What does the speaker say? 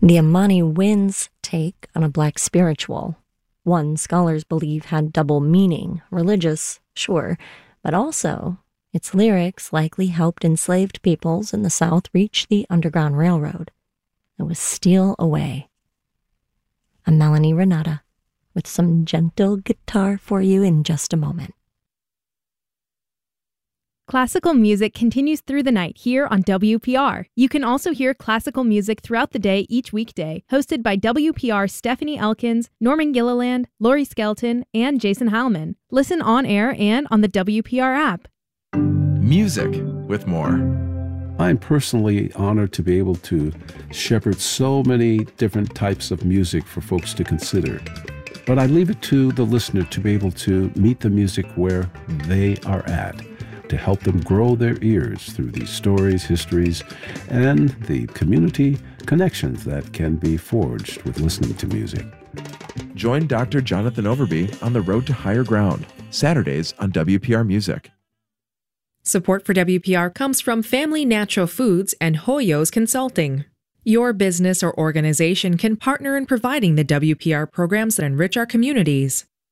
The Amani Winds take on a black spiritual. One, scholars believe, had double meaning, religious, sure, but also its lyrics likely helped enslaved peoples in the South reach the Underground Railroad. It was Steal Away. I'm Melanie Renata with some gentle guitar for you in just a moment. Classical music continues through the night here on WPR. You can also hear classical music throughout the day each weekday, hosted by WPR's Stephanie Elkins, Norman Gilliland, Lori Skelton, and Jason Heilman. Listen on air and on the WPR app. Music with more. I'm personally honored to be able to shepherd so many different types of music for folks to consider. But I leave it to the listener to be able to meet the music where they are at, to help them grow their ears through these stories, histories, and the community connections that can be forged with listening to music. Join Dr. Jonathan Overby on the Road to Higher Ground, Saturdays on WPR Music. Support for WPR comes from Family Natural Foods and Hoyos Consulting. Your business or organization can partner in providing the WPR programs that enrich our communities.